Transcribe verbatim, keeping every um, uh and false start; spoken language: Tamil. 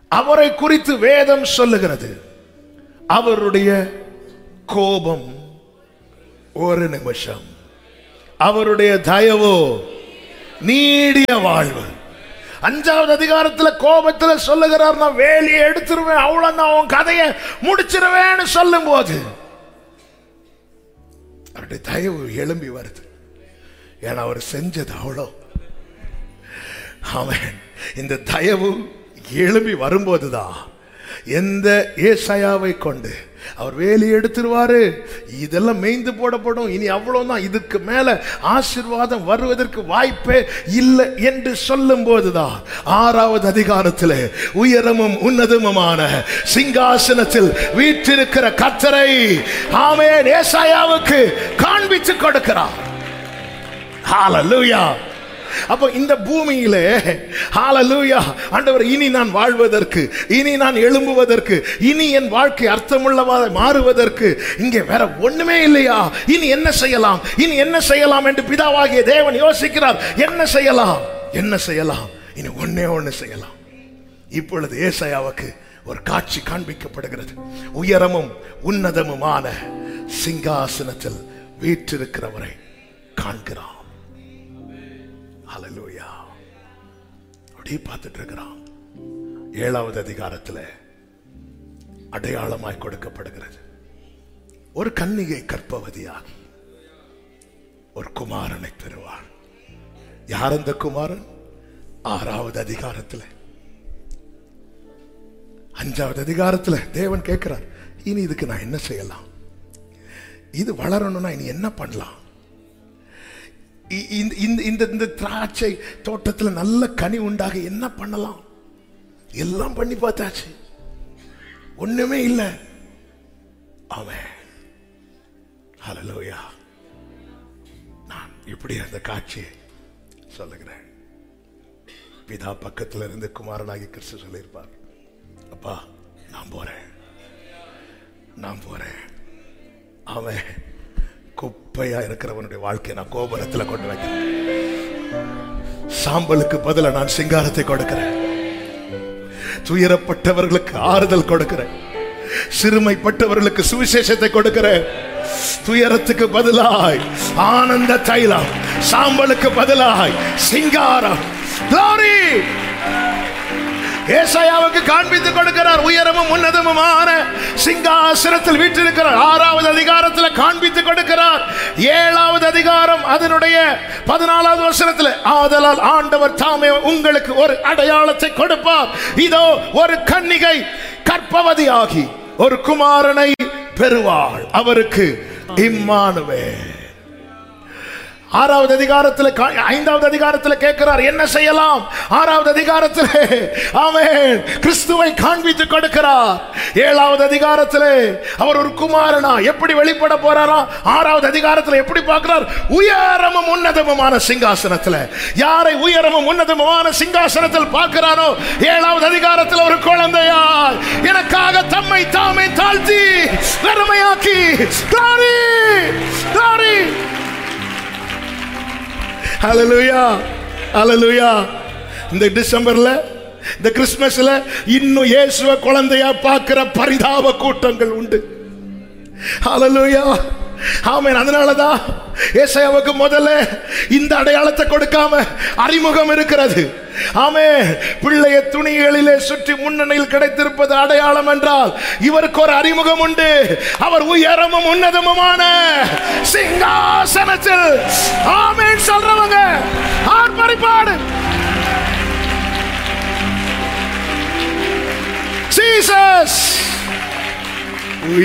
அவரை குறித்து வேதம் சொல்லுகிறது, அவருடைய கோபம் ஒரு நிமிஷம், அவருடைய தயவோ நீடிய வாழ்வு. அஞ்சாவது அதிகாரத்துல கோபத்துல சொல்லுகிறார், நான் வேலியை எடுத்துருவேன், அவ்வளவு நான் உன் கதையை முடிச்சிருவேன்னு சொல்லும் போது அவருடைய தயவு எழும்பி வருது. ஏன்னா அவர் செஞ்சது அவ்வளோ. ஆமென். இந்த தயவு எழும்பி வரும்போதுதான் எந்த ஏசாயாவை கொண்டு அவர் வேலி எடுத்துருவாரு, இதெல்லாம் மேய்ந்து போடப்படும், இனி அவ்வளவுதான், இதுக்கு மேல ஆசீர்வாதம் வருவதற்கு வாய்ப்பே இல்லை என்று சொல்லும் போதுதான் ஆறாவது அதிகாரத்தில் உயரமும் உன்னதமுமான சிங்காசனத்தில் வீற்றிருக்கிற கர்த்தரை ஆமென் ஏசாயாவுக்கு காண்பித்து கொடுக்கிறார். ஹல்லேலூயா. அப்போ இந்த பூமியிலே ஹல்லேலூயா ஆண்டவர், இனி நான் வாழ்வதற்கு, இனி நான் எழும்புவதற்கு, இனி என் வாழ்க்கை அர்த்தமுள்ளதாக மாறுவதற்கு இங்கே வேற ஒண்ணுமே இல்லையா? இனி என்ன செய்யலாம், இனி என்ன செய்யலாம் என்று பிதாவாகிய தேவன் யோசிக்கிறார். என்ன செய்யலாம், என்ன செய்யலாம்? இனி ஒன்னே ஒண்ணு செய்யலாம். இப்பொழுது ஏசாயாவுக்கு ஒரு காட்சி காண்பிக்கப்படுகிறது. உயரமும் உன்னதமுமான சிங்காசனத்தில் வீற்றிருக்கிறவரை காண்கிறான். ஹல்லேலூயா. அப்படியே பார்த்துட்டு இருக்கிறான். ஏழாவது அதிகாரத்தில் அடையாளமாய் கொடுக்கப்படுகிறது. ஒரு கன்னிகை கர்ப்பவதியாகி ஒரு குமாரனை பெறுவாள். யார் அந்த குமாரன்? ஆறாவது அதிகாரத்தில். அஞ்சாவது அதிகாரத்தில் தேவன் கேட்கிறார், இனி இதுக்கு நான் என்ன செய்யலாம்? இது வளரணும்னா இனி என்ன பண்ணலாம்? இந்த திராட்சை தோட்டத்தில் நல்ல கனி உண்டாக என்ன பண்ணலாம்? எல்லாம் பண்ணி பார்த்தாச்சு, ஒண்ணுமே இல்லை. ஆமென். ஹல்லேலூயா. நான் இப்படி அந்த காட்சியை சொல்லுகிறேன். பிதா பக்கத்தில் இருந்து குமாரனாகி கிறிஸ்து சொல்லியிருப்பார், அப்பா நான் போறேன், நான் போறேன். அவன் குப்பையா இருக்கிறவனுடைய வாழ்க்கையை நான் கோபுரத்துல கொண்டு வைக்கிறேன். சாம்பலுக்கு பதிலா நான் சிங்காரத்தை கொடுக்கிறேன். துயரப்பட்டவர்களுக்கு ஆறுதல் கொடுக்கிறேன். சிறுமைப்பட்டவர்களுக்கு சுவிசேஷத்தை கொடுக்கிறேன். துயரத்துக்கு பதிலாய் ஆனந்த தைலம், சாம்பலுக்கு பதிலாய் சிங்காரம். Glory! ஏசாயாவுக்கு காண்பித்து கொடுக்கிறார். உயரமும் உன்னதமுமான சிங்காசனத்தில் வீற்றிருக்கிறார். ஆறாவது அதிகாரத்தில் காண்பித்து கொடுக்கிறார். ஏழாவது அதிகாரம் அதனுடைய பதினாலாவது வசனத்தில், ஆதலால் ஆண்டவர் தாமே உங்களுக்கு ஒரு அடையாளத்தை கொடுப்பார். இதோ ஒரு கன்னிகை கர்ப்பவதியாகி ஒரு குமாரனை பெறுவாள், அவருக்கு இம்மானுவேல். ஆறாவது அதிகாரத்தில் ஐந்தாவது அதிகாரத்தில் கேட்கிறார், என்ன செய்யலாம்? ஆறாவது அதிகாரத்தில் ஆமென் கிறிஸ்துவை காண்பித்து கொடுக்கிறார். ஏழாவது அதிகாரத்தில் அவர் ஒரு குமாரனா எப்படி வெளிப்பட போறாரா? ஆறாவது அதிகாரத்தில் எப்படி பார்க்கிறார்? உயரமும் உன்னதமுமான சிங்காசனத்தில். யாரை உயரமும் உன்னதமுமான சிங்காசனத்தில் பார்க்கிறாரோ, ஏழாவது அதிகாரத்தில் ஒரு குழந்தையாய் எனக்காக தம்மை தாமே தாழ்த்தி வெறுமையாக்கி. Glory! Glory! ஹல்லேலூயா. ஹல்லேலூயா. இந்த டிசம்பர்ல, இந்த கிறிஸ்மஸ்ல இன்னும் இயேசுவை குழந்தையா பார்க்கிற பரிதாப கூட்டங்கள் உண்டு. ஹல்லேலூயா. ஆமென். அதனாலதான் ஏசாயாவுக்கு முதல்ல இந்த அடையாளத்தை கொடுக்காம அறிமுகம் இருக்கிறது. ஆமென். பிள்ளைய துணிகளிலே சுற்றி முன்னணியில் கிடைத்திருப்பது அடையாளம் என்றால், இவருக்கு ஒரு அறிமுகம் உண்டு. அவர் உயரமும் உன்னதமுமான சிங்காசனத்தில். ஆமென் சொல்றவங்க ஆர்ப்பரிப்பாடு. ஜீசஸ்